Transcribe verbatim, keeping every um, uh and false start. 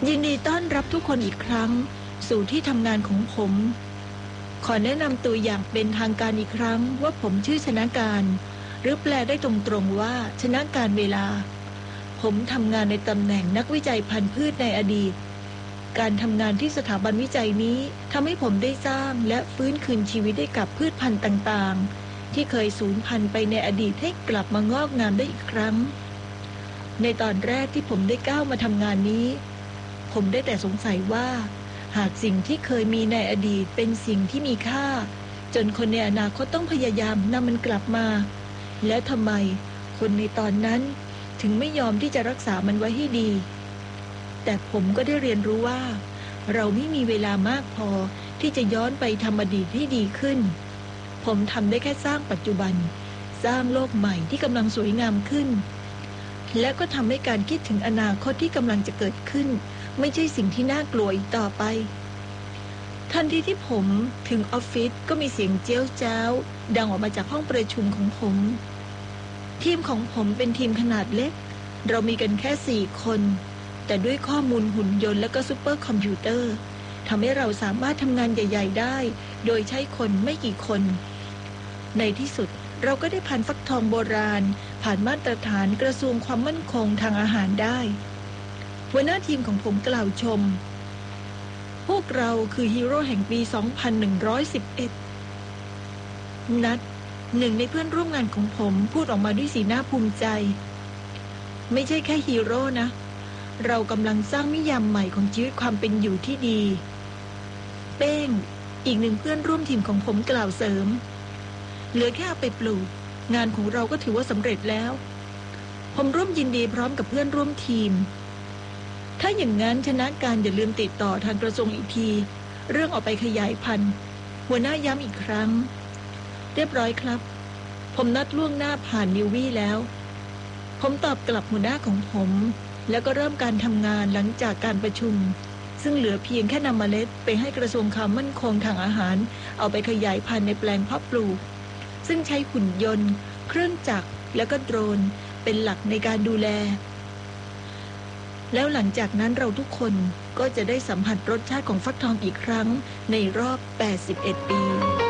ยินดีต้อนรับทุกคนอีกครั้งสู่ที่ทำงานของผมขอแนะนำตัวอย่างเป็นทางการอีกครั้งว่าผมชื่อชนะการหรือแปลได้ตรงๆว่าชนะการเวลาผมทำงานในตำแหน่งนักวิจัยพันธุ์พืชในอดีตการทำงานที่สถาบันวิจัยนี้ทำให้ผมได้สร้างและฟื้นคืนชีวิตให้กับพืชพันธุ์ต่างๆที่เคยสูญพันธุ์ไปในอดีตให้กลับมางอกงามได้อีกครั้งในตอนแรกที่ผมได้ก้าวมาทำงานนี้ผมได้แต่สงสัยว่าหากสิ่งที่เคยมีในอดีตเป็นสิ่งที่มีค่าจนคนในอนาคตต้องพยายามนำมันกลับมาและทำไมคนในตอนนั้นถึงไม่ยอมที่จะรักษามันไว้ให้ดีแต่ผมก็ได้เรียนรู้ว่าเราไม่มีเวลามากพอที่จะย้อนไปทำอดีตให้ดีขึ้นผมทำได้แค่สร้างปัจจุบันสร้างโลกใหม่ที่กำลังสวยงามขึ้นและก็ทำให้การคิดถึงอนาคตที่กำลังจะเกิดขึ้นไม่ใช่สิ่งที่น่ากลัวอีกต่อไปทันทีที่ผมถึงออฟฟิศก็มีเสียงเจี๊ยวจ้าวดังออกมาจากห้องประชุมของผมทีมของผมเป็นทีมขนาดเล็กเรามีกันแค่สี่คนแต่ด้วยข้อมูลหุ่นยนต์และก็ซุปเปอร์คอมพิวเตอร์ทำให้เราสามารถทำงานใหญ่ๆได้โดยใช้คนไม่กี่คนในที่สุดเราก็ได้ผ่านฟักทองโบราณผ่านมาตรฐานกระทรวงความมั่นคงทางอาหารได้หัวหน้าทีมของผมกล่าวชมพวกเราคือฮีโร่แห่งปี สองพันหนึ่งร้อยสิบเอ็ด นัดหนึ่งในเพื่อนร่วมงานของผมพูดออกมาด้วยสีหน้าภูมิใจไม่ใช่แค่ฮีโร่นะเรากำลังสร้างนิยามใหม่ของชีวิตความเป็นอยู่ที่ดีเป้งอีกหนึ่งเพื่อนร่วมทีมของผมกล่าวเสริมเหลือแค่เอาไปปลูกงานของเราก็ถือว่าสำเร็จแล้วผมร่วมยินดีพร้อมกับเพื่อนร่วมทีมถ้าอย่างนั้นชนะการอย่าลืมติดต่อทางกระทรวงอีกทีเรื่องออกไปขยายพันธุ์หัวหน้าย้ำอีกครั้งเรียบร้อยครับผมนัดล่วงหน้าผ่านนิววี่แล้วผมตอบกลับหัวหน้าของผมแล้วก็เริ่มการทำงานหลังจากการประชุมซึ่งเหลือเพียงแค่นำเมล็ดไปให้กระทรวงความมั่นคงทางอาหารเอาไปขยายพันธุ์ในแปลงเพาะปลูกซึ่งใช้หุ่นยนต์เครื่องจักรและก็โดรนเป็นหลักในการดูแลแล้วหลังจากนั้นเราทุกคนก็จะได้สัมผัสรสชาติของฟักทองอีกครั้งในรอบแปดสิบเอ็ดปี